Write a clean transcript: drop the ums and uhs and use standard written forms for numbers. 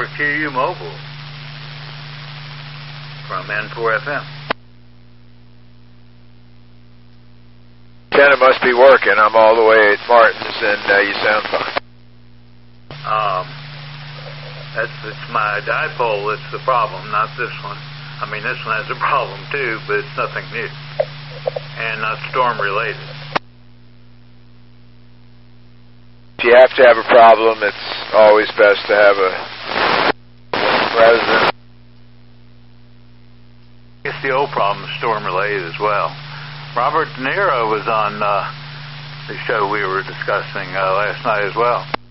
QU Mobile from N4FM. Antenna must be working. I'm all the way at Martin's, and you sound fine. It's my dipole that's the problem, not this one. I mean, this one has a problem too, but it's nothing new and not storm related. If you have to have a problem, it's always best to have a president. It's the old problem, storm related as well. Robert De Niro was on the show we were discussing last night as well.